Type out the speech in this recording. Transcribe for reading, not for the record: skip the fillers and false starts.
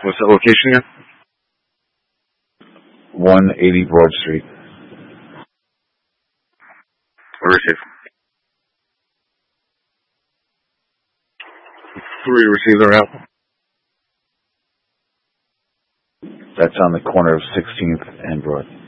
What's that location again? 180 Broad Street. Receive. 3 received are out. That's on the corner of 16th and Broad.